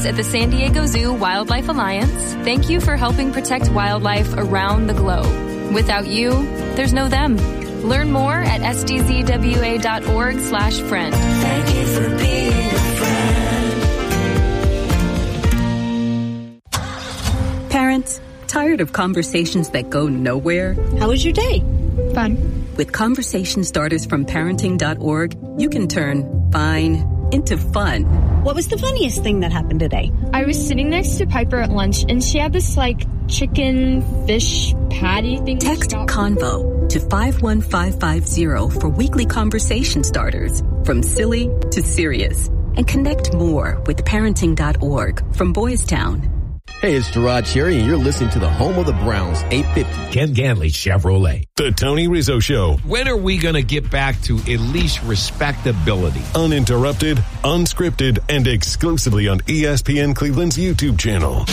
friends at the San Diego Zoo Wildlife Alliance, thank you for helping protect wildlife around the globe. Without you, there's no them. Learn more at sdzwa.org/friend. Thank you for being a friend. Parents, tired of conversations that go nowhere? How was your day? Fun. With conversation starters from parenting.org, you can turn fine into fun. What was the funniest thing that happened today? I was sitting next to Piper at lunch, and she had this, chicken fish patty thing. Text Convo to 51550 for weekly conversation starters, from silly to serious. And connect more with parenting.org from Boys Town. Hey, it's Gerard Cherry, and you're listening to the home of the Browns, 850. Ken Ganley Chevrolet. The Tony Rizzo Show. When are we going to get back to at least respectability? Uninterrupted, unscripted, and exclusively on ESPN Cleveland's YouTube channel.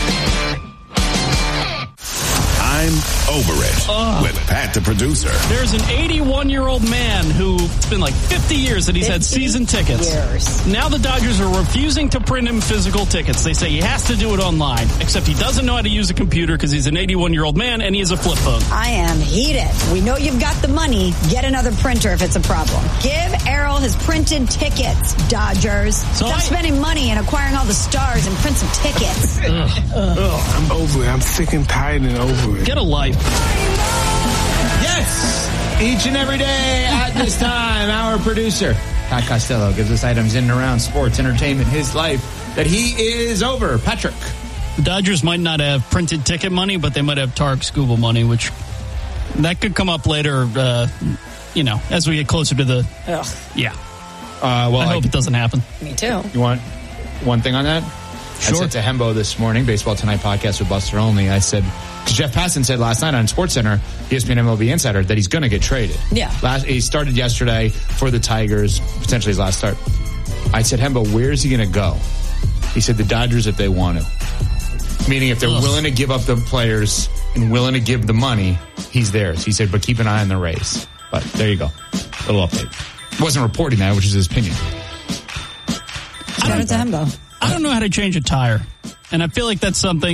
I'm Over It with Pat the producer. There's an 81-year-old man who it's been 50 years that he's had season tickets. Now the Dodgers are refusing to print him physical tickets. They say he has to do it online, except he doesn't know how to use a computer because he's an 81-year-old man and he has a flip phone. I am heated. We know you've got the money. Get another printer if it's a problem. Give Errol his printed tickets, Dodgers. Stop spending money and acquiring all the stars and print some tickets. I'm over it. I'm sick and tired and over it. Get a life. Yes! Each and every day at this time, our producer, Pat Costello, gives us items in and around sports, entertainment, his life, that he is over. Patrick. The Dodgers might not have printed ticket money, but they might have Tarek Skubal money, which that could come up later, as we get closer to the... Yeah. I hope it doesn't happen. Me too. You want one thing on that? Sure. I said to Hembo this morning, Baseball Tonight podcast with Buster Olney, I said, because Jeff Passan said last night on SportsCenter, ESPN MLB Insider, that he's going to get traded. Yeah. He started yesterday for the Tigers, potentially his last start. I said, Hembo, where is he going to go? He said, the Dodgers if they want to. Meaning if they're willing to give up the players and willing to give the money, he's theirs. He said, but keep an eye on the Rays. But there you go. Little update. Wasn't reporting that, which is his opinion. Shout out to Hembo. I don't know how to change a tire. And I feel like that's something